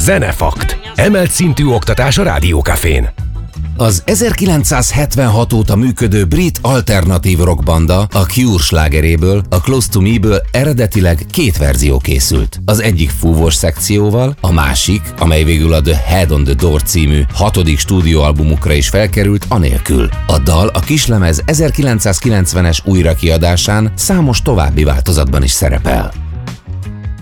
Zenefakt. Emelt szintű oktatás a Rádiókafén. Az 1976 óta működő brit alternatív rockbanda a Cure slágeréből, a Close to Me-ből eredetileg 2 verzió készült. Az egyik fúvós szekcióval, a másik, amely végül a The Head on the Door című 6. stúdióalbumukra is felkerült, anélkül. A dal a kislemez 1990-es újrakiadásán számos további változatban is szerepel.